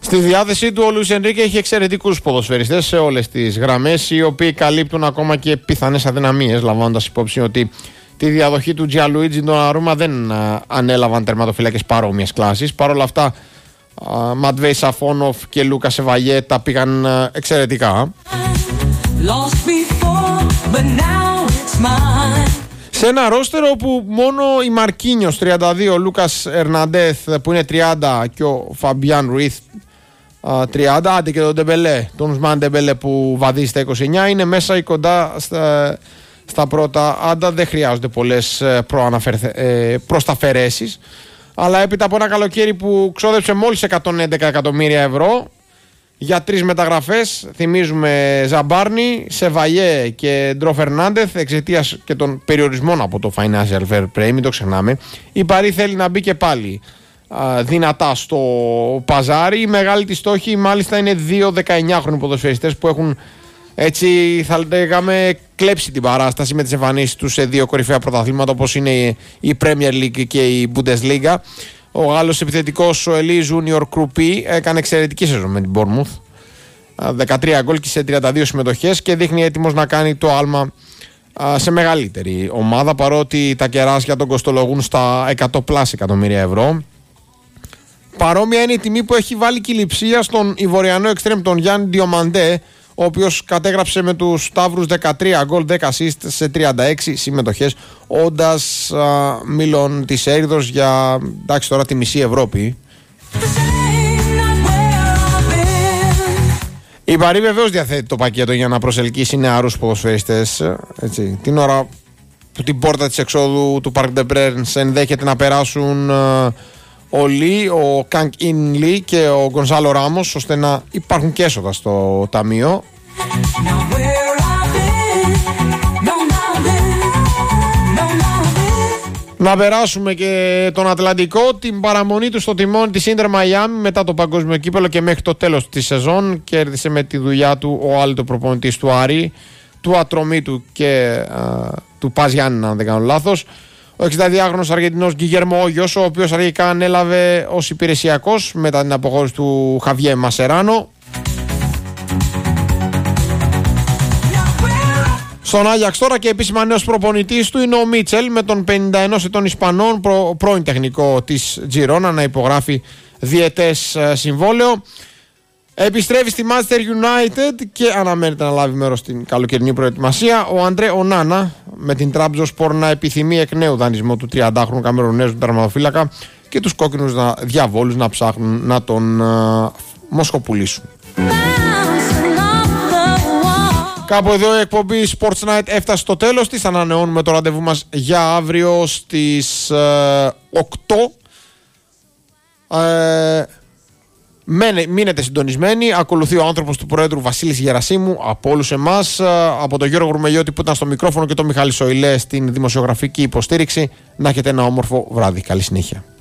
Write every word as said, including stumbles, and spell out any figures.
Στη διάθεσή του ο Λουίς Ενρίκε έχει εξαιρετικούς ποδοσφαιριστές σε όλες τις γραμμές, οι οποίοι καλύπτουν ακόμα και πιθανές αδυναμίες, λαμβάνοντας υπόψη ότι τη διαδοχή του Τζιαλουίτζι Ντοναρούμα δεν α, ανέλαβαν τερματοφύλακες παρόμοιας κλάσης. Παρ' όλα αυτά, Ματβέι Σαφόνοφ και Λούκα Σεβαγιέ τα πήγαν α, εξαιρετικά. Σε ένα ρόστερο που μόνο η Μαρκίνιος τριάντα δύο, ο Λούκας Ερναντέθ που είναι τριάντα και ο Φαμπιάν Ρουίθ τριάντα, άντε και τον Ντεμπελέ, τον Ουσμάν Ντεμπελέ που βαδίζει στα είκοσι εννιά, είναι μέσα ή κοντά στα, στα πρώτα άντα. Δεν χρειάζονται πολλές ε, προσταφαιρέσεις, αλλά έπειτα από ένα καλοκαίρι που ξόδεψε μόλις εκατόν έντεκα εκατομμύρια ευρώ για τρεις μεταγραφές, θυμίζουμε Ζαμπάρνι, Σεβαγιέ και Ντρο Φερνάντεθ, εξαιτίας και των περιορισμών από το Financial Fair Play, μην το ξεχνάμε, η Παρί θέλει να μπει και πάλι α, δυνατά στο παζάρι. Η μεγάλη της στόχη μάλιστα είναι δύο δεκαεννιάχρονοι ποδοσφαιριστές που έχουν, έτσι θα λέγαμε, κλέψει την παράσταση με τις εμφανίσεις τους σε δύο κορυφαία πρωταθλήματα όπως είναι η Premier League και η Bundesliga. Ο Γάλλος επιθετικός, ο Ελί Ζούνιορ Κρουπί, έκανε εξαιρετική σεζόν με την Bournemouth, δεκατρία γκολ και σε τριάντα δύο συμμετοχές, και δείχνει έτοιμος να κάνει το άλμα σε μεγαλύτερη ομάδα, παρότι τα κεράσια τον κοστολογούν στα εκατό πλάς εκατομμύρια ευρώ. Παρόμοια είναι η τιμή που έχει βάλει και η Λειψία στον Ιβοριανό εξτρέμ τον Γιάννη Διομαντέ, ο οποίος κατέγραψε με τους Σταύρους δεκατρία γκολ, δέκα assist σε τριάντα έξι συμμετοχές, όντας μήλων της Έριδος για, εντάξει, τώρα τη μισή Ευρώπη. Η Παρί βεβαίως διαθέτει το πακέτο για να προσελκύσει νεαρούς ποδοσφαιριστές, έτσι. Την ώρα που την πόρτα της εξόδου του Parc des Princes ενδέχεται να περάσουν ο Λί, ο Κανκ Ιν Λί και ο Γκονσάλο Ράμος, ώστε να υπάρχουν και έσοδα στο ταμείο. Να περάσουμε και τον Ατλαντικό, την παραμονή του στο τιμόνι της Ίντερ Μαϊάμι μετά το παγκόσμιο κύπελλο και μέχρι το τέλος της σεζόν. Κέρδισε με τη δουλειά του ο άλλο προπονητής του Άρη, του Ατρομήτου και α, του Πας Γιάννηνα, αν δεν κάνω λάθος. Ο εξηνταδυάχρονος Αργεντινός Γκιγέρμο Όγιος, ο οποίος αρχικά ανέλαβε ως υπηρεσιακός μετά την αποχώρηση του Χαβιέ Μασεράνο. Στον Άγιαξ τώρα και επίσημα νέος προπονητής του είναι ο Μίτσελ, με τον πενήντα ένα ετών Ισπανών προ, πρώην τεχνικό της Τζιρόνα να υπογράφει διετές ε, συμβόλαιο. Επιστρέφει στη Manchester United και αναμένεται να λάβει μέρος στην καλοκαιρινή προετοιμασία ο Αντρέ Ονάνα, με την Τραμπζονσπορ να επιθυμεί εκ νέου δανεισμό του τριαντάχρονου Καμερονέζου τερματοφύλακα και τους κόκκινους να, διαβόλους να ψάχνουν να τον ε, μοσχοπουλήσουν. Κάπου εδώ η εκπομπή Sports Night έφτασε στο τέλος της. Ανανεώνουμε το ραντεβού μας για αύριο στις ε, οκτώ. Ε, μείνετε συντονισμένοι. Ακολουθεί ο άνθρωπος του Προέδρου Βασίλης Γερασίμου. Από όλους εμάς, από τον Γιώργο Ρουμελιώτη που ήταν στο μικρόφωνο και τον Μιχάλη Σοηλέ στην δημοσιογραφική υποστήριξη, να έχετε ένα όμορφο βράδυ. Καλή συνέχεια.